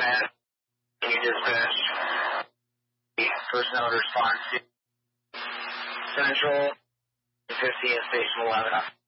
command. Can you dispatch personnel to respond to Central 50 and Station 11?